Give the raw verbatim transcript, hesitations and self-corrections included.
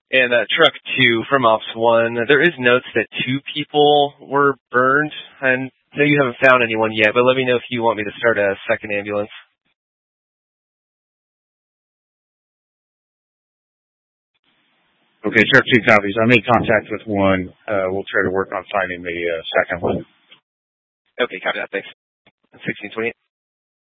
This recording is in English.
And uh, truck two from Ops one, there is notes that two people were burned. I know you haven't found anyone yet, but let me know if you want me to start a second ambulance. Okay, truck two copies. I made contact with one. Uh, we'll try to work on finding the uh, second one. Okay, copy that. Thanks. sixteen twenty-eight.